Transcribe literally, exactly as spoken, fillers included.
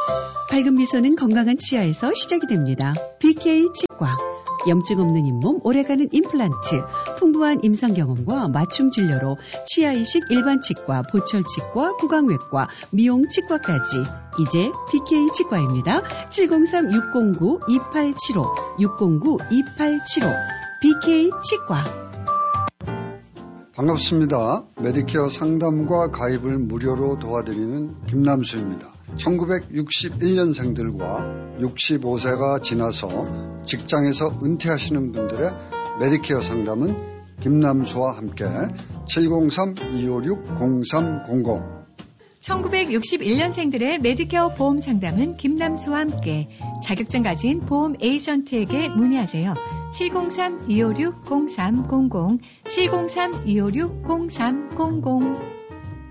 밝은 미소는 건강한 치아에서 시작이 됩니다. 비케이 치과. 염증 없는 잇몸, 오래가는 임플란트, 풍부한 임상 경험과 맞춤 진료로 치아 이식 일반 치과, 보철 치과, 구강외과, 미용 치과까지 이제 비케이 치과입니다. 칠공삼 육공구 이팔칠오, 육공구 이팔칠오, 비케이 치과. 반갑습니다. 메디케어 상담과 가입을 무료로 도와드리는 김남수입니다. 천구백육십일 년생들과 육십오 세가 지나서 직장에서 은퇴하시는 분들의 메디케어 상담은 김남수와 함께 칠공삼 이오육 공삼공공. 천구백육십일 년생들의 메디케어 보험 상담은 김남수와 함께 자격증 가진 보험 에이전트에게 문의하세요. 칠공삼 이오육 공삼공공, 칠공삼 이오육 공삼공공.